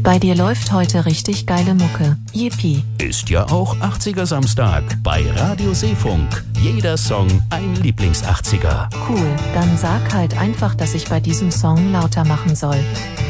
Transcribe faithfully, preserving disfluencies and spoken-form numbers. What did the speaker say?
Bei dir läuft heute richtig geile Mucke. Yippie. Ist ja auch achtziger Samstag bei Radio Seefunk. Jeder Song ein Lieblings-achtziger. Cool, dann sag halt einfach, dass ich bei diesem Song lauter machen soll.